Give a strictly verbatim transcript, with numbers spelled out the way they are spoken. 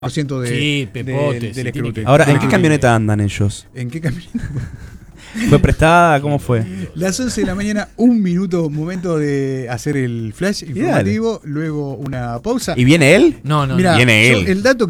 por ciento de, Sí, pepote, de- sí, del tiene escrutinio. que- Ahora, ¿en Ah, qué camioneta andan ellos? ¿En qué camioneta? ¿Fue prestada? ¿Cómo fue? Las once de la mañana, un minuto, momento de hacer el flash informativo, luego una pausa. ¿Y viene él? No, no, Mirá, Viene yo él. el dato